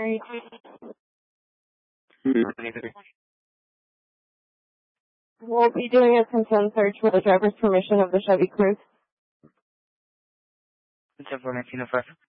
Mary. We'll be doing a consent search for the driver's permission of the Chevy Cruze. Consent for 1905.